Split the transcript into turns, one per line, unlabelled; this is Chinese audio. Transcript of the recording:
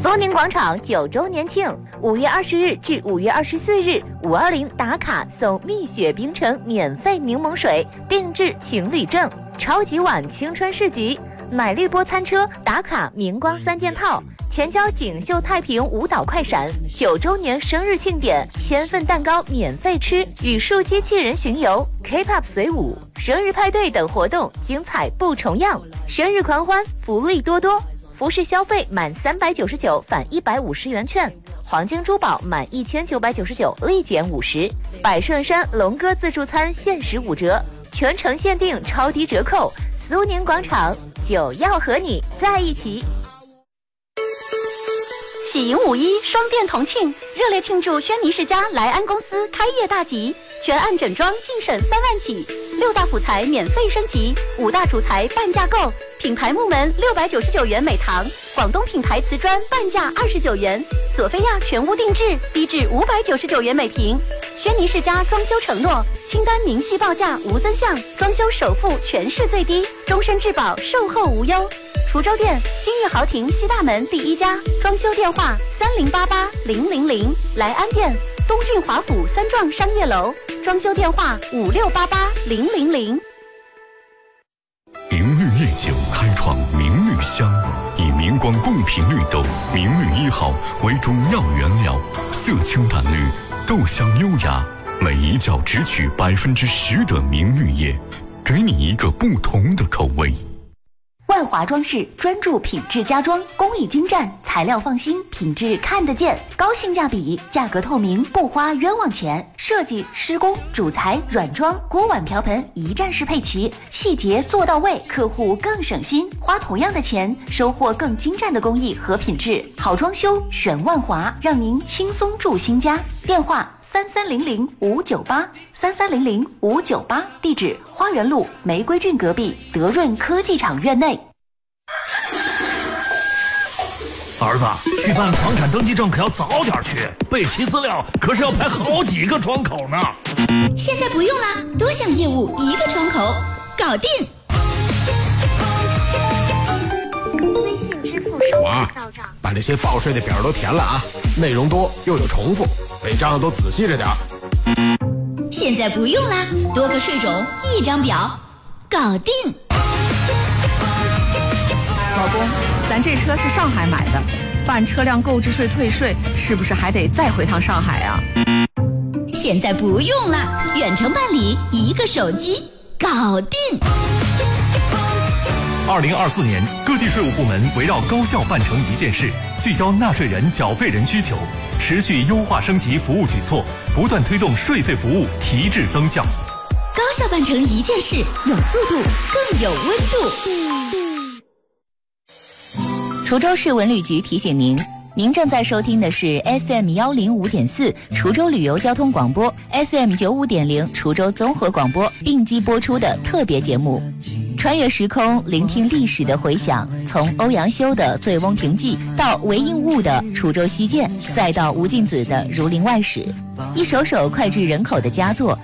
苏宁广场9周年庆，5月20日至5月24日，520打卡送蜜雪冰城免费柠檬水，定制情侣证，超级碗青春市集，奶绿波餐车打卡明光3件套。全交锦绣太平舞蹈快闪，9周年生日庆典，1000份蛋糕免费吃，语数机器人巡游 ，K-pop 随舞，生日派对等活动精彩不重样，生日狂欢福利多多。服饰消费满399返150元券，黄金珠宝满1999立减50，百顺山龙哥自助餐限时5折，全程限定超低折扣。苏宁广场就要和你在一起。
喜迎5·1双店同庆，热烈庆祝轩尼诗家莱安公司开业大吉，全案整装净省3万起，6大辅材免费升级，5大主材半价购，品牌木门699元每堂，广东品牌瓷砖半价29元，索菲亚全屋定制低至599元每平。轩尼诗家装修承诺，清单明细报价无增项，装修首付全市最低，终身质保，售后无忧。滁州店金悦豪庭西大门第1家，装修电话30880000。莱安店东郡华府3幢商业楼，装修电话56880000。
明绿夜酒开创明绿香，以明光贡品绿豆明绿1号为主要原料，色清淡绿，豆香优雅，每一窖只取10%的明绿叶，给你一个不同的口味。
万华装饰专注品质家装，工艺精湛，材料放心，品质看得见，高性价比，价格透明，不花冤枉钱。设计、施工、主材、软装、锅碗瓢盆一站式配齐，细节做到位，客户更省心，花同样的钱，收获更精湛的工艺和品质。好装修选万华，让您轻松住新家。电话3300-598，3300-598，地址花园路玫瑰郡隔壁德润科技厂院内。
儿子，去办房产登记证可要早点去，备齐资料可是要排好几个窗口呢。
现在不用了，多项业务一个窗口，搞定。
微信支付收款到账，
把这些报税的表都填了啊，内容多又有重复，每张都仔细着点。
现在不用啦，多个税种一张表，搞定。
老公，咱这车是上海买的，办车辆购置税退税是不是还得再回趟上海啊？
现在不用了，远程办理，一个手机，搞定。
2024年，各地税务部门围绕高效办成一件事，聚焦纳税人、缴费人需求，持续优化升级服务举措，不断推动税费服务提质增效。
高效办成一件事，有速度，更有温度。
滁州市文旅局提醒您，您正在收听的是 FM105.4 滁州旅游交通广播， FM95.0 滁州综合广播并机播出的特别节目。穿越时空，聆听历史的回响，从欧阳修的《醉翁亭记》到韦应物的《滁州西涧》，再到吴敬梓的《儒林外史》，一首首脍炙人口的佳作，